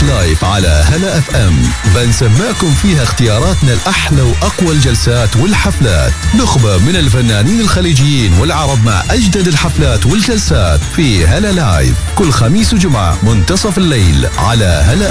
لايف على هلا اف ام بنسمعكم فيها اختياراتنا الأحلى وأقوى الجلسات والحفلات، نخبة من الفنانين الخليجيين والعرب مع أجدد الحفلات والجلسات في هلا لايف كل خميس وجمعة منتصف الليل على هلا